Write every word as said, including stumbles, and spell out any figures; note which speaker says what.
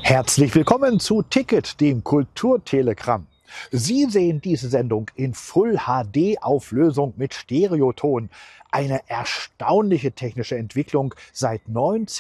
Speaker 1: Herzlich willkommen zu Ticket, dem Kulturtelegramm. Sie sehen diese Sendung in Full H D-Auflösung mit Stereoton. Eine erstaunliche technische Entwicklung seit neunzehn